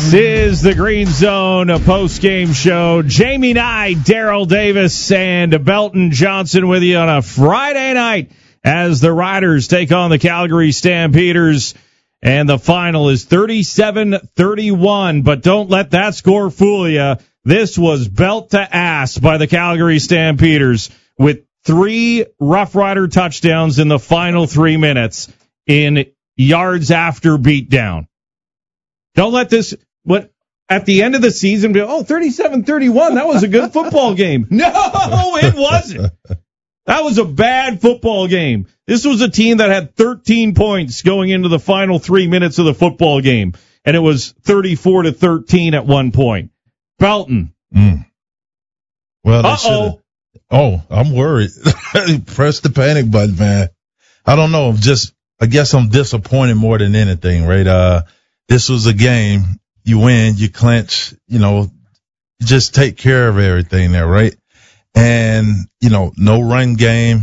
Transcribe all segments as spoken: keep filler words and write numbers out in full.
This is the Green Zone, a post-game show. Jamie Nye, Daryl Davis, and Belton Johnson with you on a Friday night as the Riders take on the Calgary Stampeders. And the final is thirty-seven thirty-one, but don't let that score fool you. This was belt to ass by the Calgary Stampeders with three Rough Rider touchdowns in the final three minutes in yards after beatdown. Don't let this, what, at the end of the season, be, oh, thirty-seven thirty-one, that was a good football game. No, it wasn't. That was a bad football game. This was a team that had thirteen points going into the final three minutes of the football game, and it was thirty-four to thirteen at one point. Belton. Mm. Well, they Uh-oh. Oh, I'm worried. Press the panic button, man. I don't know. I'm just, I guess I'm disappointed more than anything, right? Uh, this was a game. You win, you clinch, you know, you just take care of everything there, right? And, you know, no run game,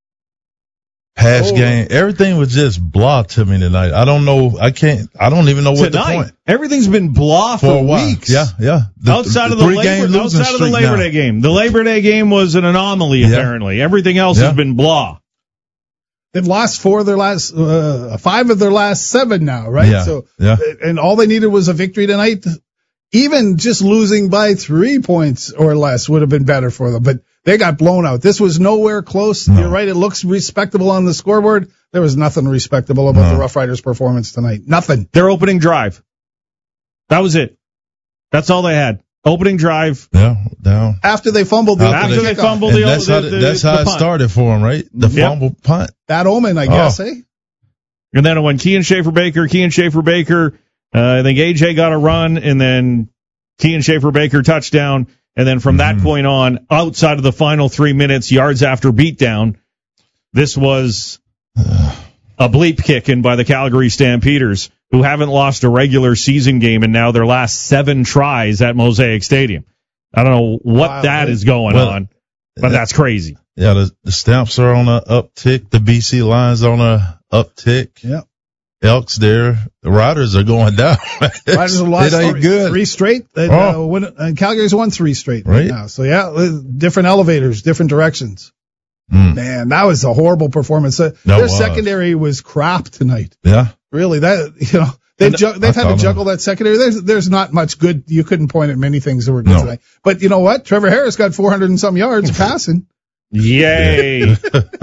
pass oh. game. Everything was just blah to me tonight. I don't know. I can't, I don't even know what Tonight, the point. Everything's been blah for, For a while. weeks. Yeah, yeah. The, outside the of the, three Labor, game losing outside of the streak Labor now. Day game. The Labor Day game was an anomaly, Yeah. apparently. Everything else Yeah. has been blah. They've lost four of their last, uh, five of their last seven now, right? Yeah, So, yeah. and all they needed was a victory tonight. Even just losing by three points or less would have been better for them, but they got blown out. This was nowhere close. No. You're right. It looks respectable on the scoreboard. There was nothing respectable about No. the Rough Riders' performance tonight. Nothing. Their opening drive. That was it. That's all they had. Opening drive. Yeah, down. After they fumbled the After After they kickoff. fumbled And the, that's the, how, the, that's the how it punt. started for him, right? The Yep. fumble punt. That omen, I guess, Oh. eh? And then when Kean Schaefer-Baker, Kean Schaefer-Baker, uh, I think A J got a run, and then Kean Schaefer-Baker touchdown. And then from that Mhm. point on, outside of the final three minutes, yards after beatdown, this was a bleep kicking by the Calgary Stampeders, who haven't lost a regular season game in now their last seven tries at Mosaic Stadium. I don't know what Wow, that right? is going Well, on, but that's crazy. Yeah, the, the Stamps are on a uptick. The B C Lions on a uptick. Yeah. Elks there. The Riders are going down. Riders have lost It ain't three, good. three straight. And, Oh. uh, win, and Calgary's won three straight right, Right. now. So, yeah, uh, different elevators, different directions. Mm. Man, that was a horrible performance. Uh, That their was. secondary was crap tonight. Yeah. Really, that you know they've And ju- they've I had to thought, juggle that secondary. There's there's not much good. You couldn't point at many things that were good No. tonight. But you know what? Trevor Harris got four hundred and some yards passing. Yay.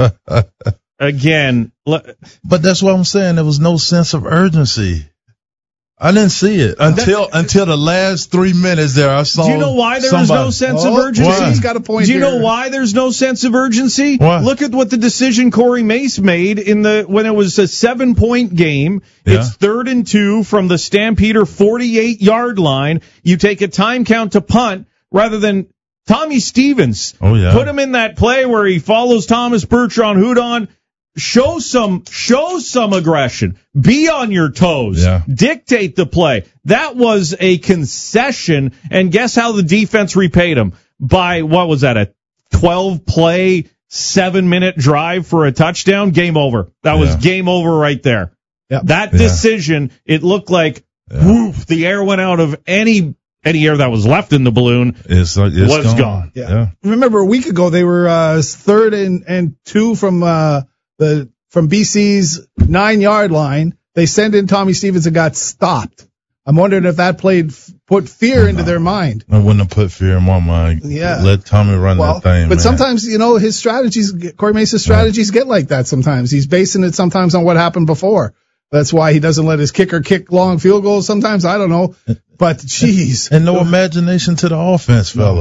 Again, le- But that's what I'm saying. There was no sense of urgency. I didn't see it until until the last three minutes there. I saw. do you know why there was somebody. no sense Oh, of urgency? why? He's got a point. Do you here. know why there's no sense of urgency? Why? Look at what the decision Corey Mace made in the when it was a seven point game. Yeah. It's third and two from the Stampeder forty-eight yard line. You take a time count to punt rather than Tommy Stevens. Oh, yeah. Put him in that play where he follows Thomas Bertrand Houdon. Show some, show some aggression. Be on your toes. Yeah. Dictate the play. That was a concession, and guess how the defense repaid him? By, what was that, a twelve play, seven minute drive for a touchdown? Game over. That was Yeah. game over right there. Yep. That Yeah. decision, it looked like, Yeah. woof, the air went out of any, any air that was left in the balloon. It's, uh, it's Was gone. Yeah. Yeah. Remember a week ago they were uh, third and and two from uh, the from B C's nine yard line. They sent in Tommy Stevens and got stopped. I'm wondering if that played put fear into their mind. I wouldn't have put fear in my mind. Yeah. Let Tommy run Well, that thing. but man. sometimes, you know, his strategies, Corey Mace's strategies get like that sometimes. He's basing it sometimes on what happened before. That's why he doesn't let his kicker kick long field goals sometimes. I don't know. But, geez. And no imagination to the offense, fella.